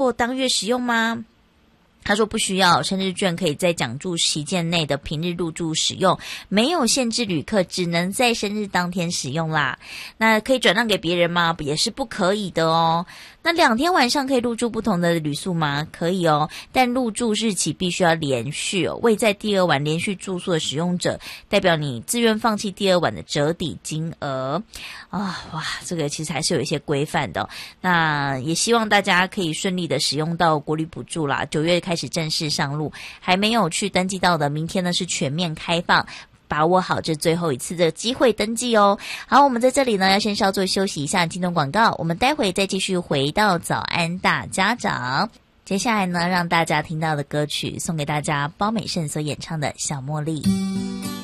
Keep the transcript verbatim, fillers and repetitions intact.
够当月使用吗？他说不需要，生日券可以在奖助期间内的平日入住使用，没有限制旅客只能在生日当天使用啦。那可以转让给别人吗？也是不可以的哦。那两天晚上可以入住不同的旅宿吗？可以哦，但入住日期必须要连续哦。未在第二晚连续住宿的使用者，代表你自愿放弃第二晚的折抵金额啊！哇，这个其实还是有一些规范的哦。那也希望大家可以顺利的使用到国旅补助啦。九月开始正式上路，还没有去登记到的，明天呢是全面开放。把握好这最后一次的机会登记哦。好，我们在这里呢要先稍作休息一下，进段广告，我们待会再继续回到早安大家长。接下来呢，让大家听到的歌曲送给大家，包美胜所演唱的《小茉莉》。